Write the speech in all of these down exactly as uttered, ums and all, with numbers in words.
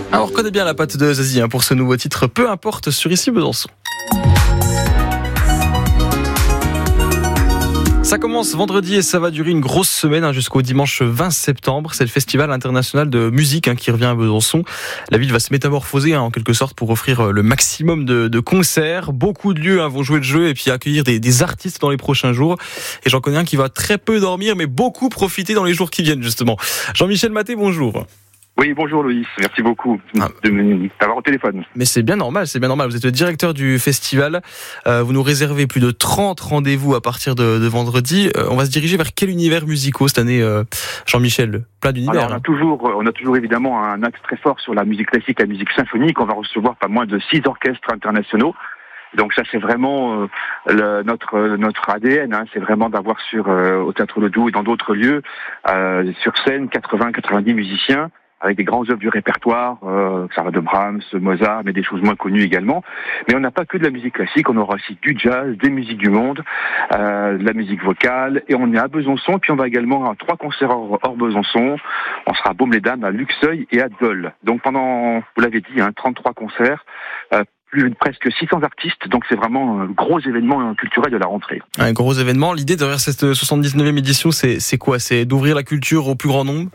Alors, on reconnaît bien la patte de Zazie hein, pour ce nouveau titre, peu importe, sur Ici Besançon. Ça commence vendredi et ça va durer une grosse semaine hein, jusqu'au dimanche vingt septembre. C'est le Festival international de musique hein, qui revient à Besançon. La ville va se métamorphoser hein, en quelque sorte pour offrir le maximum de, de concerts. Beaucoup de lieux hein, vont jouer le jeu et puis accueillir des, des artistes dans les prochains jours. Et j'en connais un qui va très peu dormir mais beaucoup profiter dans les jours qui viennent justement. Jean-Michel Maté, bonjour. Oui, bonjour Loïs, merci beaucoup ah. de m'avoir au téléphone. Mais c'est bien normal, c'est bien normal. Vous êtes le directeur du festival. Euh, vous nous réservez plus de trente rendez-vous à partir de, de vendredi. Euh, on va se diriger vers quel univers musicaux cette année, euh, Jean-Michel? Plein d'univers. Alors, on a toujours, on a toujours évidemment un axe très fort sur la musique classique, la musique symphonique. On va recevoir pas moins de six orchestres internationaux. Donc ça c'est vraiment euh, le, notre notre A D N, hein, c'est vraiment d'avoir sur euh, au Théâtre Le Doubs et dans d'autres lieux euh, sur scène quatre-vingts à quatre-vingt-dix musiciens avec des grands œuvres du répertoire, euh, ça va de Brahms, Mozart, mais des choses moins connues également. Mais on n'a pas que de la musique classique, on aura aussi du jazz, des musiques du monde, euh, de la musique vocale, et on est à Besançon, puis on va également avoir trois concerts hors, hors Besançon. On sera à Baume-les-Dames, à Luxeuil et à Dole. Donc pendant, vous l'avez dit, hein, trente-trois concerts. Euh, Plus, presque six cents artistes, donc c'est vraiment un gros événement culturel de la rentrée. Un gros événement. L'idée derrière cette soixante-dix-neuvième édition, c'est, c'est quoi? C'est d'ouvrir la culture au plus grand nombre?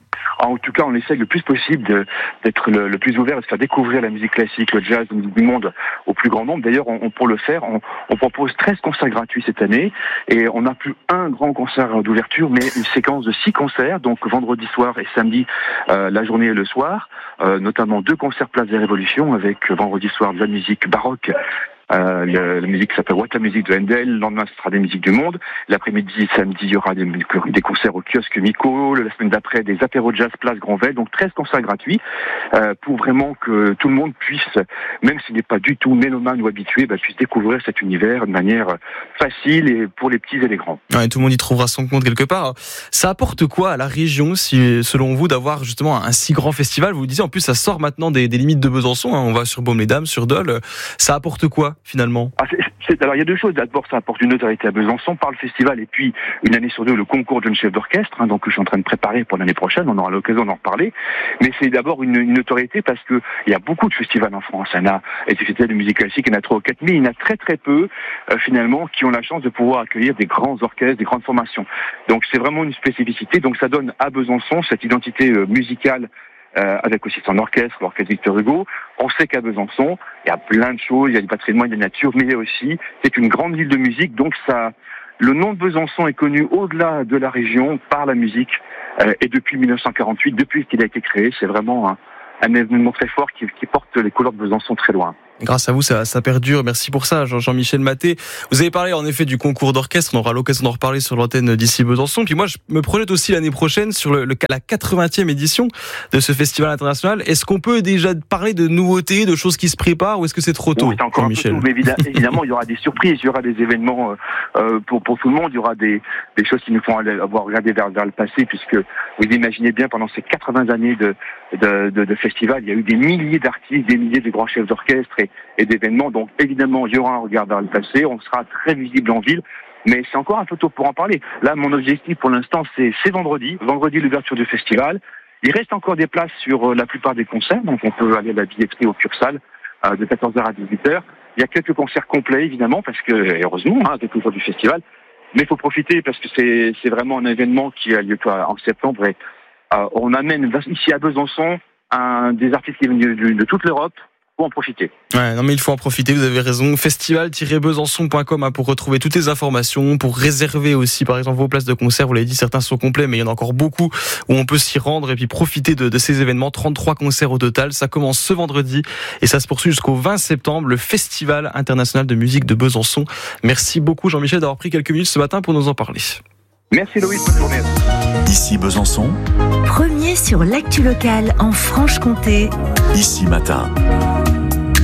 En tout cas, on essaye le plus possible de, d'être le, le plus ouvert et de faire découvrir la musique classique, le jazz, la musique du monde au plus grand nombre. D'ailleurs, on, on, pour le faire, on, on propose treize concerts gratuits cette année et on n'a plus un grand concert d'ouverture, mais une séquence de six concerts, donc vendredi soir et samedi, euh, la journée et le soir, euh, notamment deux concerts Place des Révolutions avec vendredi soir de la musique baroque. Euh, la, la musique s'appelle What la musique de Handel, le lendemain ce sera des musiques du monde, l'après-midi, samedi, il y aura des, des concerts au kiosque Miko, la semaine d'après des apéros jazz place Grandvel, donc treize concerts gratuits euh, pour vraiment que tout le monde puisse, même s'il n'est pas du tout mélomane ou habitué, bah, puisse découvrir cet univers de manière facile et pour les petits et les grands. Ouais, tout le monde y trouvera son compte quelque part. Ça apporte quoi à la région, si, selon vous, d'avoir justement un si grand festival? Vous le disiez, en plus ça sort maintenant des, des limites de Besançon, hein, on va sur Baume-les-Dames, sur Dole, ça apporte quoi finalement? ah, c'est, c'est, Alors il y a deux choses. D'abord, ça apporte une notoriété à Besançon par le festival et puis une année sur deux le concours de jeune chef d'orchestre, hein, donc que je suis en train de préparer pour l'année prochaine. On aura l'occasion d'en reparler. Mais c'est d'abord une, une notoriété parce que il y a beaucoup de festivals en France. Il y en a, et des festivals de musique classique, il y en a trois ou quatre, mais il y en a très très peu euh, finalement qui ont la chance de pouvoir accueillir des grands orchestres, des grandes formations. Donc c'est vraiment une spécificité. Donc ça donne à Besançon cette identité euh, musicale. Euh, avec aussi son orchestre, l'orchestre Victor Hugo. On sait qu'à Besançon, il y a plein de choses, il y a du patrimoine, il y a de la nature, mais il y a aussi, c'est une grande ville de musique, donc ça, le nom de Besançon est connu au-delà de la région par la musique, euh, et depuis dix-neuf cent quarante-huit, depuis qu'il a été créé, c'est vraiment un, un événement très fort qui, qui porte les couleurs de Besançon très loin. Grâce à vous, ça, ça perdure. Merci pour ça, Jean- Jean-Michel Maté. Vous avez parlé en effet du concours d'orchestre. On aura l'occasion d'en reparler sur l'antenne d'Ici Besançon. Puis moi, je me projette aussi l'année prochaine sur le, le, la quatre-vingtième édition de ce festival international. Est-ce qu'on peut déjà parler de nouveautés, de choses qui se préparent, ou est-ce que c'est trop tôt, bon, c'est encore Jean-Michel? Un peu tôt, mais évidemment, évidemment, il y aura des surprises, il y aura des événements euh, pour pour tout le monde. Il y aura des des choses qui nous font aller, avoir regardé vers, vers le passé, puisque vous imaginez bien, pendant ces quatre-vingts années de de, de de festival, il y a eu des milliers d'artistes, des milliers de grands chefs d'orchestre et, et d'événements. Donc évidemment, il y aura un regard vers le passé, on sera très visible en ville, mais c'est encore un peu tôt pour en parler. Là, mon objectif pour l'instant, c'est, c'est vendredi, vendredi l'ouverture du festival. Il reste encore des places sur la plupart des concerts, donc on peut aller à la billetterie au Cursal euh, de quatorze heures à dix-huit heures. Il y a quelques concerts complets, évidemment, parce que, heureusement, hein, quelques jours du festival, mais il faut profiter parce que c'est, c'est vraiment un événement qui a lieu en septembre et euh, on amène ici à Besançon un, des artistes qui viennent de, de, de toute l'Europe. En profiter. Ouais, non mais il faut en profiter, vous avez raison. festival tiret besançon point com hein, pour retrouver toutes les informations, pour réserver aussi par exemple vos places de concert. Vous l'avez dit, certains sont complets, mais il y en a encore beaucoup où on peut s'y rendre et puis profiter de, de ces événements. trente-trois concerts au total. Ça commence ce vendredi et ça se poursuit jusqu'au vingt septembre, le Festival international de musique de Besançon. Merci beaucoup Jean-Michel d'avoir pris quelques minutes ce matin pour nous en parler. Merci Loïs, bonne journée. Ici Besançon. Premier sur l'actu locale en Franche-Comté. Ici Matin.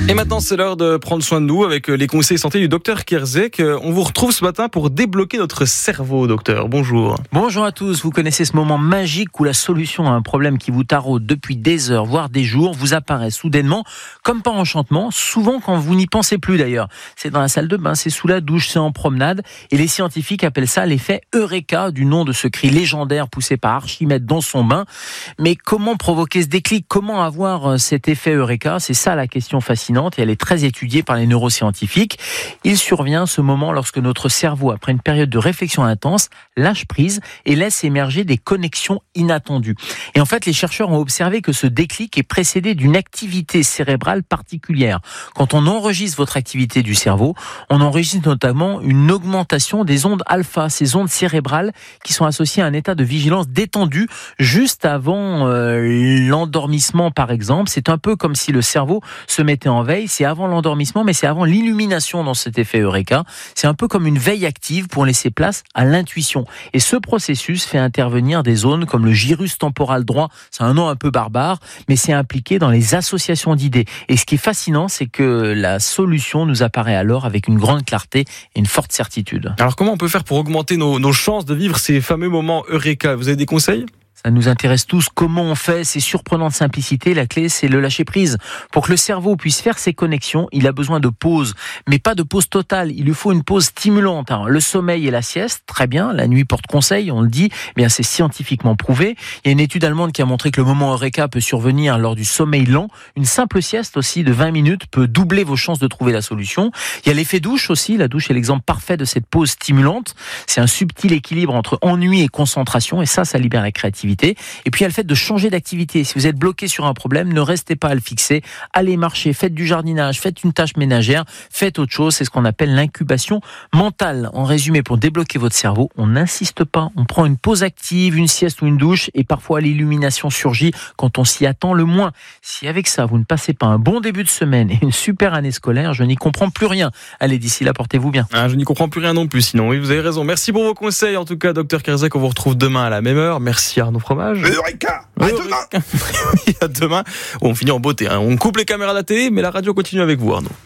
Et maintenant, c'est l'heure de prendre soin de nous avec les conseils santé du docteur Kerzek. On vous retrouve ce matin pour débloquer notre cerveau, docteur. Bonjour. Bonjour à tous. Vous connaissez ce moment magique où la solution à un problème qui vous taraude depuis des heures, voire des jours, vous apparaît soudainement, comme par enchantement, souvent quand vous n'y pensez plus d'ailleurs. C'est dans la salle de bain, c'est sous la douche, c'est en promenade. Et les scientifiques appellent ça l'effet Eureka, du nom de ce cri légendaire poussé par Archimède dans son bain. Mais comment provoquer ce déclic ? Comment avoir cet effet Eureka ? C'est ça la question fascinante. Et elle est très étudiée par les neuroscientifiques. Il survient ce moment lorsque notre cerveau, après une période de réflexion intense, lâche prise et laisse émerger des connexions inattendues. Et en fait, les chercheurs ont observé que ce déclic est précédé d'une activité cérébrale particulière. Quand on enregistre votre activité du cerveau, on enregistre notamment une augmentation des ondes alpha, ces ondes cérébrales qui sont associées à un état de vigilance détendu juste avant euh, l'endormissement, par exemple. C'est un peu comme si le cerveau se mettait en veille, c'est avant l'endormissement, mais c'est avant l'illumination dans cet effet Eureka. C'est un peu comme une veille active pour laisser place à l'intuition. Et ce processus fait intervenir des zones comme le gyrus temporal droit, c'est un nom un peu barbare, mais c'est impliqué dans les associations d'idées. Et ce qui est fascinant, c'est que la solution nous apparaît alors avec une grande clarté et une forte certitude. Alors comment on peut faire pour augmenter nos, nos chances de vivre ces fameux moments Eureka ? Vous avez des conseils ? Ça nous intéresse tous. Comment on fait ? C'est surprenant de simplicité. La clé, c'est le lâcher prise. Pour que le cerveau puisse faire ses connexions, il a besoin de pause. Mais pas de pause totale. Il lui faut une pause stimulante. Alors, le sommeil et la sieste, très bien. La nuit porte conseil, on le dit. Eh bien, c'est scientifiquement prouvé. Il y a une étude allemande qui a montré que le moment Eureka peut survenir lors du sommeil lent. Une simple sieste aussi de vingt minutes peut doubler vos chances de trouver la solution. Il y a l'effet douche aussi. La douche est l'exemple parfait de cette pause stimulante. C'est un subtil équilibre entre ennui et concentration. Et ça, ça libère la créativité. Et puis il y a le fait de changer d'activité. Si vous êtes bloqué sur un problème, ne restez pas à le fixer. Allez marcher, faites du jardinage, faites une tâche ménagère, faites autre chose. C'est ce qu'on appelle l'incubation mentale. En résumé, pour débloquer votre cerveau, on n'insiste pas. On prend une pause active, une sieste ou une douche, et parfois l'illumination surgit quand on s'y attend le moins. Si avec ça, vous ne passez pas un bon début de semaine et une super année scolaire, je n'y comprends plus rien. Allez, d'ici là, portez-vous bien. Ah, je n'y comprends plus rien non plus, sinon. Oui, vous avez raison. Merci pour vos conseils. En tout cas, docteur Kerzek, on vous retrouve demain à la même heure. Merci Arnaud Fromage. Eureka ! À demain ! Oui, à demain. On finit en beauté. Hein. On coupe les caméras de la télé, mais la radio continue avec vous, Arnaud.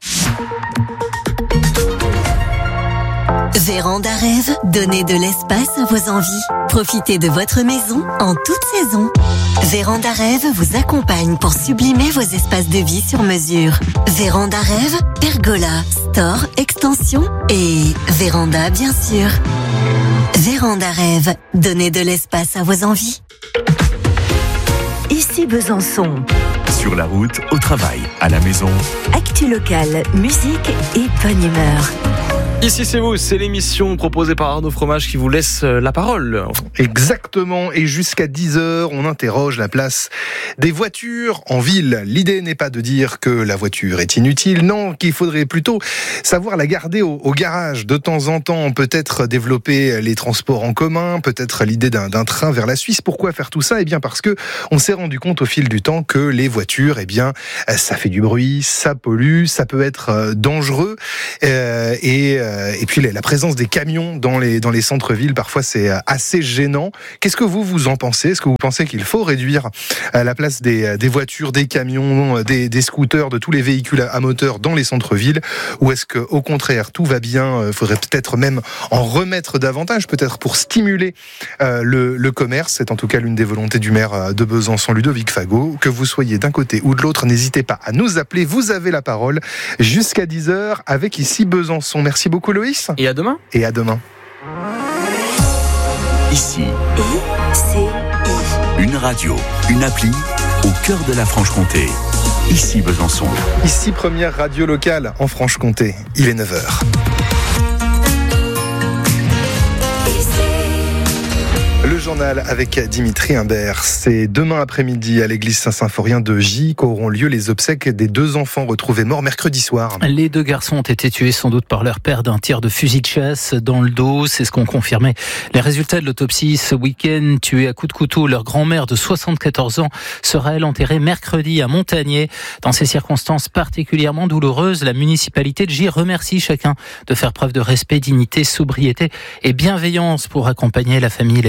Véranda Rêve, donnez de l'espace à vos envies. Profitez de votre maison en toute saison. Véranda Rêve vous accompagne pour sublimer vos espaces de vie sur mesure. Véranda Rêve, pergola, store, extension et véranda bien sûr. Véranda Rêve, donnez de l'espace à vos envies. Ici Besançon. Sur la route, au travail, à la maison. Actu locale, musique et bonne humeur. Ici c'est vous, c'est l'émission proposée par Arnaud Fromage qui vous laisse la parole. Exactement, et jusqu'à dix heures, on interroge la place des voitures en ville. L'idée n'est pas de dire que la voiture est inutile, non, qu'il faudrait plutôt savoir la garder au, au garage. De temps en temps, peut-être développer les transports en commun, peut-être l'idée d'un, d'un train vers la Suisse. Pourquoi faire tout ça ? Eh bien parce que on s'est rendu compte au fil du temps que les voitures, eh bien, ça fait du bruit, ça pollue, ça peut être dangereux, euh, et Et puis la présence des camions dans les, dans les centres-villes, parfois c'est assez gênant. Qu'est-ce que vous, vous en pensez ? Est-ce que vous pensez qu'il faut réduire la place des, des voitures, des camions, des, des scooters, de tous les véhicules à moteur dans les centres-villes ? Ou est-ce qu'au contraire, tout va bien ? Il faudrait peut-être même en remettre davantage, peut-être pour stimuler le, le commerce. C'est en tout cas l'une des volontés du maire de Besançon, Ludovic Fagot. Que vous soyez d'un côté ou de l'autre, n'hésitez pas à nous appeler. Vous avez la parole jusqu'à dix heures avec Ici Besançon. Merci beaucoup Loïs. Et à demain. Et à demain. Ici. I C I. Une radio, une appli au cœur de la Franche-Comté. Ici Besançon. Ici première radio locale en Franche-Comté. Il est neuf heures. Le journal avec Dimitri Imbert. C'est demain après-midi à l'église Saint-Symphorien de Gy qu'auront lieu les obsèques des deux enfants retrouvés morts mercredi soir. Les deux garçons ont été tués sans doute par leur père d'un tir de fusil de chasse dans le dos. C'est ce qu'ont confirmé les résultats de l'autopsie ce week-end. Tués à coups de couteau, leur grand-mère de soixante-quatorze ans sera elle enterrée mercredi à Montagnier. Dans ces circonstances particulièrement douloureuses, la municipalité de Gy remercie chacun de faire preuve de respect, dignité, sobriété et bienveillance pour accompagner la famille, les proches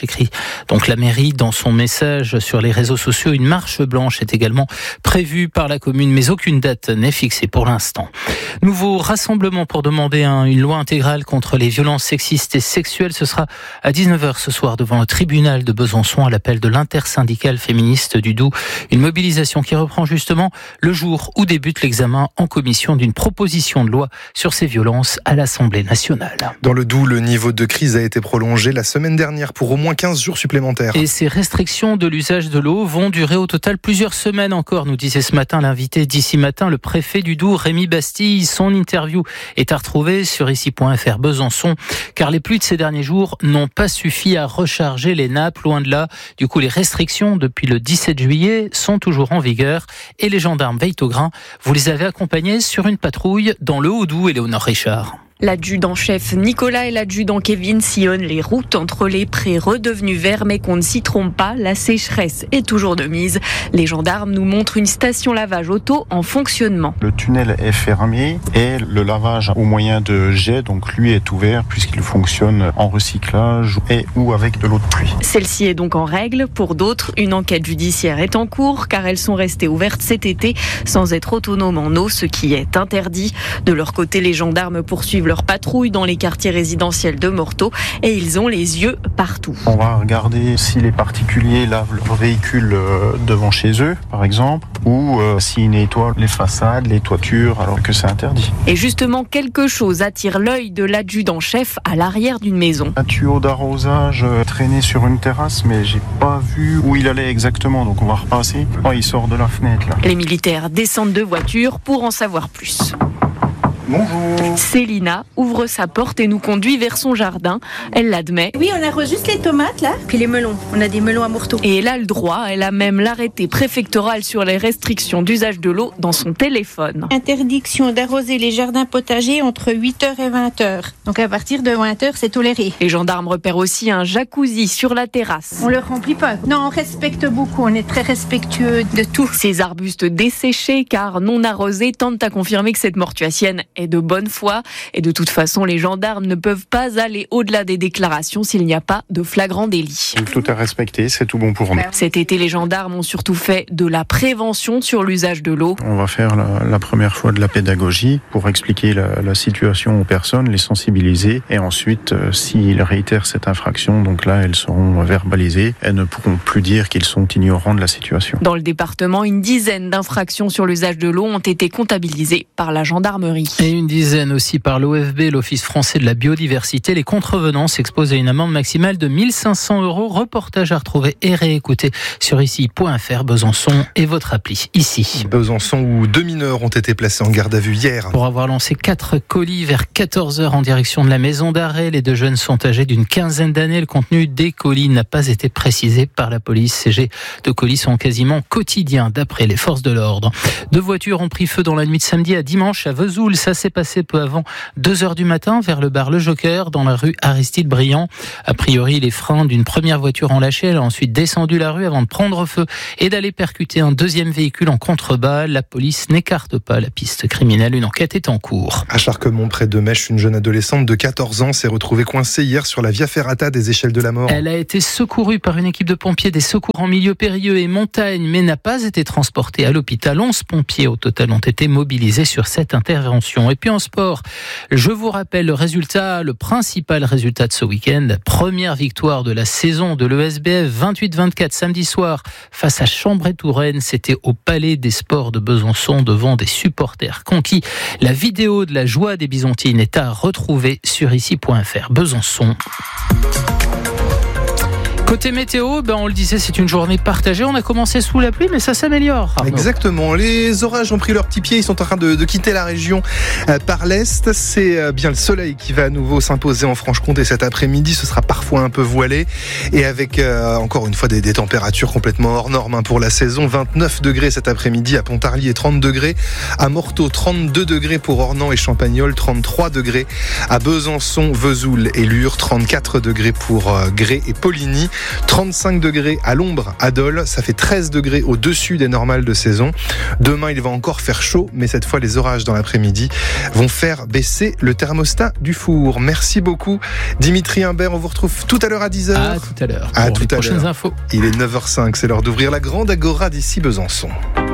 écrit donc la mairie dans son message sur les réseaux sociaux. Une marche blanche est également prévue par la commune, mais aucune date n'est fixée pour l'instant. Nouveau rassemblement pour demander un, une loi intégrale contre les violences sexistes et sexuelles. Ce sera à dix-neuf heures ce soir devant le tribunal de Besançon à l'appel de l'intersyndicale féministe du Doubs. Une mobilisation qui reprend justement le jour où débute l'examen en commission d'une proposition de loi sur ces violences à l'Assemblée nationale. Dans le Doubs, le niveau de crise a été prolongé la semaine dernière pour au moins quinze jours supplémentaires. Et ces restrictions de l'usage de l'eau vont durer au total plusieurs semaines encore, nous disait ce matin l'invité d'Ici Matin, le préfet du Doubs, Rémi Bastille. Son interview est à retrouver sur ici point f r Besançon, car les pluies de ces derniers jours n'ont pas suffi à recharger les nappes, loin de là. Du coup, les restrictions depuis le dix-sept juillet sont toujours en vigueur et les gendarmes veillent au grain. Vous les avez accompagnés sur une patrouille dans le Haut-Doubs, Éléonore Richard. L'adjudant-chef Nicolas et l'adjudant Kevin sillonnent les routes entre les prés redevenus verts, mais qu'on ne s'y trompe pas, la sécheresse est toujours de mise. Les gendarmes nous montrent une station lavage auto en fonctionnement. Le tunnel est fermé et le lavage au moyen de jet, donc lui est ouvert puisqu'il fonctionne en recyclage et ou avec de l'eau de pluie. Celle-ci est donc en règle. Pour d'autres, une enquête judiciaire est en cours car elles sont restées ouvertes cet été sans être autonomes en eau, ce qui est interdit. De leur côté, les gendarmes poursuivent leur patrouille dans les quartiers résidentiels de Morteau et ils ont les yeux partout. On va regarder si les particuliers lavent leur véhicule devant chez eux, par exemple, ou euh, s'ils nettoient les façades, les toitures, alors que c'est interdit. Et justement, quelque chose attire l'œil de l'adjudant-chef à l'arrière d'une maison. Un tuyau d'arrosage traîné sur une terrasse, mais j'ai pas vu où il allait exactement, donc on va repasser. Oh, il sort de la fenêtre, là. Les militaires descendent de voiture pour en savoir plus. Bonjour. Célina ouvre sa porte et nous conduit vers son jardin. Elle l'admet. Oui, on arrose juste les tomates là, puis les melons. On a des melons à Morteau. Et elle a le droit, elle a même l'arrêté préfectoral sur les restrictions d'usage de l'eau dans son téléphone. Interdiction d'arroser les jardins potagers entre huit heures et vingt heures. Donc à partir de vingt heures, c'est toléré. Les gendarmes repèrent aussi un jacuzzi sur la terrasse. On le remplit pas. Non, on respecte beaucoup, on est très respectueux de tout. Ces arbustes desséchés car non arrosés tentent à confirmer que cette mortuacienne est de bonne foi. Et de toute façon, les gendarmes ne peuvent pas aller au-delà des déclarations s'il n'y a pas de flagrant délit. Tout est respecté, c'est tout bon pour nous. Cet été, les gendarmes ont surtout fait de la prévention sur l'usage de l'eau. On va faire la, la première fois de la pédagogie pour expliquer la, la situation aux personnes, les sensibiliser et ensuite, euh, s'ils réitèrent cette infraction, donc là, elles seront verbalisées. Elles ne pourront plus dire qu'ils sont ignorants de la situation. Dans le département, une dizaine d'infractions sur l'usage de l'eau ont été comptabilisées par la gendarmerie. Et une dizaine aussi par l'O F B, l'Office français de la biodiversité. Les contrevenants s'exposent à une amende maximale de mille cinq cents euros. Reportage à retrouver et réécouter sur ici point f r, Besançon et votre appli ici. Besançon où deux mineurs ont été placés en garde à vue hier. Pour avoir lancé quatre colis vers quatorze heures en direction de la maison d'arrêt. Les deux jeunes sont âgés d'une quinzaine d'années. Le contenu des colis n'a pas été précisé par la police. Ces jets de colis sont quasiment quotidiens d'après les forces de l'ordre. Deux voitures ont pris feu dans la nuit de samedi à dimanche à Vesoul. Ça s'est passé peu avant deux heures du matin vers le bar Le Joker dans la rue Aristide Briand. A priori, les freins d'une première voiture ont lâché. Elle a ensuite descendu la rue avant de prendre feu et d'aller percuter un deuxième véhicule en contrebas. La police n'écarte pas la piste criminelle. Une enquête est en cours. À Charquemont, près de Mèche, une jeune adolescente de quatorze ans s'est retrouvée coincée hier sur la Via Ferrata des Échelles de la Mort. Elle a été secourue par une équipe de pompiers des secours en milieu périlleux et montagne, mais n'a pas été transportée à l'hôpital. onze pompiers au total ont été mobilisés sur cette intervention. Et puis en sport, je vous rappelle le résultat, le principal résultat de ce week-end. La première victoire de la saison de l'E S B F, vingt-huit vingt-quatre samedi soir face à Chambray-Touraine. C'était au Palais des Sports de Besançon devant des supporters conquis. La vidéo de la joie des Byzantines est à retrouver sur ici point f r. Besançon. Côté météo, ben on le disait, c'est une journée partagée. On a commencé sous la pluie, mais ça s'améliore. Arnaud. Exactement. Les orages ont pris leur petit pied. Ils sont en train de, de quitter la région euh, par l'est. C'est euh, bien le soleil qui va à nouveau s'imposer en Franche-Comté cet après-midi. Ce sera parfois un peu voilé et avec euh, encore une fois des, des températures complètement hors normes hein, pour la saison. vingt-neuf degrés cet après-midi à Pontarlier, trente degrés à Morteau, trente-deux degrés pour Ornans et Champagnole, trente-trois degrés à Besançon, Vesoul et Lure, trente-quatre degrés pour euh, Grès et Poligny. trente-cinq degrés à l'ombre à Dole, ça fait treize degrés au-dessus des normales de saison. Demain, il va encore faire chaud, mais cette fois, les orages dans l'après-midi vont faire baisser le thermostat du four. Merci beaucoup, Dimitri Imbert. On vous retrouve tout à l'heure à dix heures. À tout à l'heure. À pour tout les à prochaines l'heure. infos. Il est neuf heures cinq, c'est l'heure d'ouvrir la grande agora d'ici Besançon.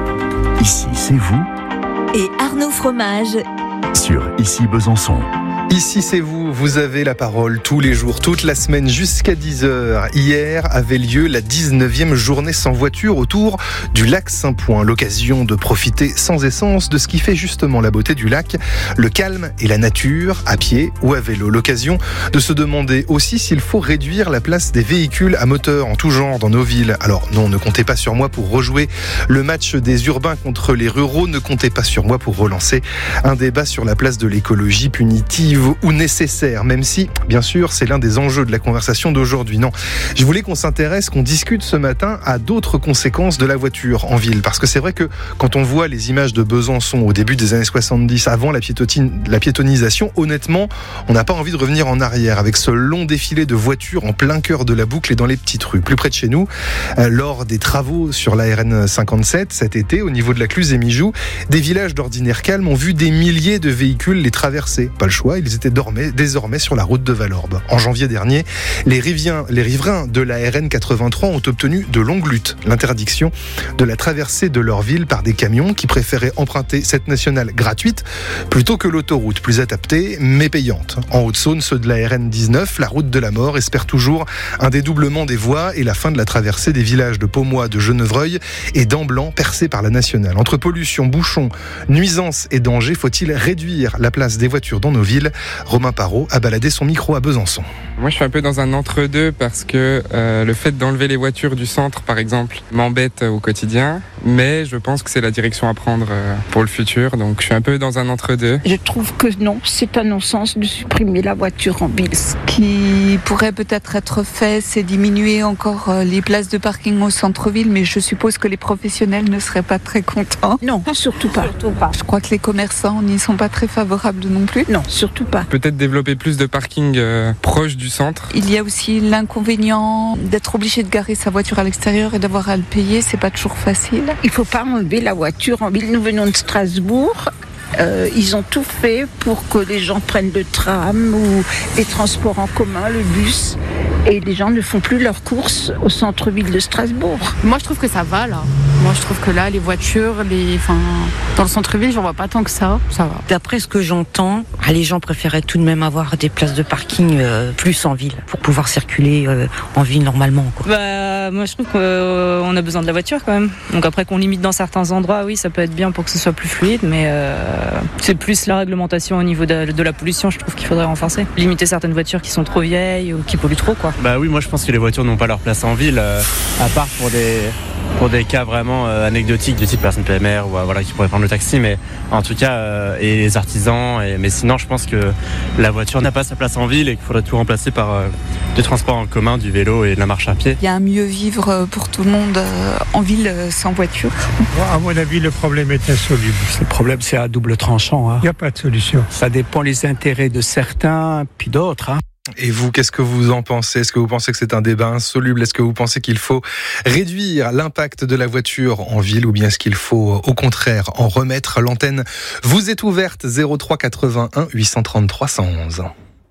Ici, c'est vous, Et Arnaud Fromage. sur Ici Besançon. Ici c'est vous, vous avez la parole tous les jours, toute la semaine jusqu'à dix heures. Hier avait lieu la dix-neuvième journée sans voiture autour du lac Saint-Point. L'occasion de profiter sans essence de ce qui fait justement la beauté du lac, le calme et la nature, à pied ou à vélo. L'occasion de se demander aussi s'il faut réduire la place des véhicules à moteur en tout genre dans nos villes. Alors non, ne comptez pas sur moi pour rejouer le match des urbains contre les ruraux, ne comptez pas sur moi pour relancer un débat sur la place de l'écologie punitive ou nécessaire, même si, bien sûr, c'est l'un des enjeux de la conversation d'aujourd'hui. Non, je voulais qu'on s'intéresse, qu'on discute ce matin à d'autres conséquences de la voiture en ville, parce que c'est vrai que quand on voit les images de Besançon au début des années soixante-dix, avant la, la piétonisation, honnêtement, on n'a pas envie de revenir en arrière avec ce long défilé de voitures en plein cœur de la boucle et dans les petites rues. Plus près de chez nous, euh, lors des travaux sur la R N cinquante-sept cet été, au niveau de la Cluse et Mijoux, des villages d'ordinaire calme ont vu des milliers de véhicules les traverser. Pas le choix, ils étaient désormais sur la route de Valorbe. En janvier dernier, les, riviens, les riverains de la R N quatre-vingt-trois ont obtenu de longues luttes, l'interdiction de la traversée de leur ville par des camions qui préféraient emprunter cette nationale gratuite plutôt que l'autoroute plus adaptée mais payante. En Haute-Saône, ceux de la R N dix-neuf, la route de la mort, espèrent toujours un dédoublement des voies et la fin de la traversée des villages de Pomois, de Genevreuil et d'Amblanc percés par la nationale. Entre pollution, bouchons, nuisances et dangers, faut-il réduire la place des voitures dans nos villes ? Romain Parot a baladé son micro à Besançon. Moi, je suis un peu dans un entre-deux parce que euh, le fait d'enlever les voitures du centre, par exemple, m'embête au quotidien. Mais je pense que c'est la direction à prendre euh, pour le futur. Donc, je suis un peu dans un entre-deux. Je trouve que non, c'est un non-sens de supprimer la voiture en ville. Ce qui pourrait peut-être être fait, c'est diminuer encore les places de parking au centre-ville. Mais je suppose que les professionnels ne seraient pas très contents. Non, surtout pas. Surtout pas. Je crois que les commerçants n'y sont pas très favorables non plus. Non, surtout pas. Peut-être développer plus de parking euh, proche du centre. Il y a aussi l'inconvénient d'être obligé de garer sa voiture à l'extérieur et d'avoir à le payer. C'est pas toujours facile. Il faut pas enlever la voiture en ville. Nous venons de Strasbourg. Euh, ils ont tout fait pour que les gens prennent le tram ou les transports en commun, le bus. Et les gens ne font plus leurs courses au centre-ville de Strasbourg. Moi, je trouve que ça va, là. Moi, je trouve que là, les voitures, les... Enfin, dans le centre-ville, j'en vois pas tant que ça. Ça va. D'après ce que j'entends, les gens préféraient tout de même avoir des places de parking euh, plus en ville pour pouvoir circuler euh, en ville normalement, quoi. Bah, moi, je trouve qu'on euh, a besoin de la voiture quand même. Donc après qu'on limite dans certains endroits, oui, ça peut être bien pour que ce soit plus fluide, mais euh, c'est plus la réglementation au niveau de, de la pollution, je trouve qu'il faudrait renforcer. Limiter certaines voitures qui sont trop vieilles ou qui polluent trop, quoi. Bah oui, moi je pense que les voitures n'ont pas leur place en ville, euh, à part pour des, pour des cas vraiment euh, anecdotiques du type personne P M R ou euh, voilà, qui pourrait prendre le taxi, mais en tout cas, euh, et les artisans, et, mais sinon je pense que la voiture n'a pas sa place en ville et qu'il faudrait tout remplacer par euh, des transports en commun, du vélo et de la marche à pied. Il y a un mieux vivre pour tout le monde euh, en ville euh, sans voiture. À mon avis, le problème est insoluble. Le problème, c'est à double tranchant. Hein. Il n'y a pas de solution. Ça dépend les intérêts de certains, puis d'autres. Hein. Et vous, qu'est-ce que vous en pensez ? Est-ce que vous pensez que c'est un débat insoluble ? Est-ce que vous pensez qu'il faut réduire l'impact de la voiture en ville ou bien est-ce qu'il faut au contraire en remettre ? L'antenne vous est ouverte zéro trois quatre-vingt-un huit cent trente-trois cent onze.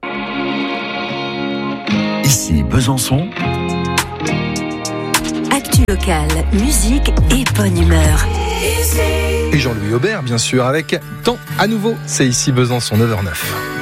Ici Besançon. Actu locale, musique et bonne humeur. Et Jean-Louis Aubert, bien sûr, avec Temps à nouveau. C'est ici Besançon, neuf heures zéro neuf.